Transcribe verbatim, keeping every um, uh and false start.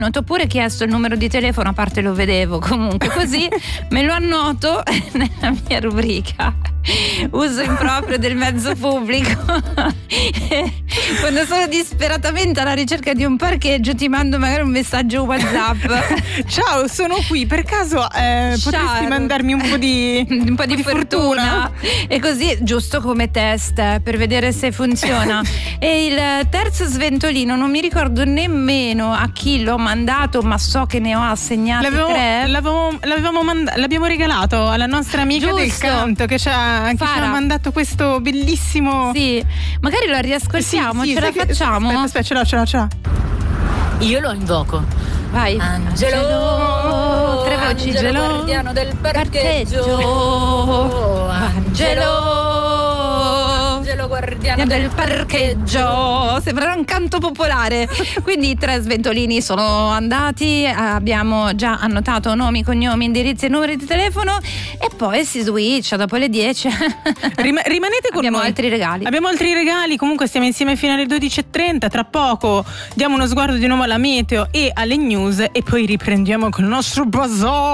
Non ti ho pure chiesto il numero di telefono, a parte lo vedevo comunque, così me lo annoto nella mia rubrica uso improprio del mezzo pubblico. Quando sono disperatamente alla ricerca di un parcheggio ti mando magari un messaggio WhatsApp. Ciao, sono qui, per caso eh, potresti mandarmi un po' di un po' di, di fortuna. fortuna e così, giusto come test per vedere se funziona. E il terzo sventolino non mi ricordo nemmeno a chi l'ho mandato, ma so che ne ho assegnati l'avevo, tre. L'avevamo, l'avevamo manda- l'abbiamo regalato alla nostra amica giusto. del canto che ci ha, che ci ha mandato questo bellissimo. Sì, magari lo riascoltiamo, sì, sì, ce la facciamo? Aspetta, aspetta, ce l'ho, ce l'ho, ce l'ho. Io lo invoco. Vai. Angelo, tre voci. Angelo, guardiano del parcheggio. Angelo, Angelo, guardiano del parcheggio. Sembrerà un canto popolare. Quindi i tre sventolini sono andati, abbiamo già annotato nomi, cognomi, indirizzi e numeri di telefono e poi si switcha dopo le dieci. Rim- rimanete con abbiamo noi. altri regali. Abbiamo altri regali, comunque stiamo insieme fino alle dodici e trenta. Tra poco diamo uno sguardo di nuovo alla meteo e alle news e poi riprendiamo con il nostro bazar.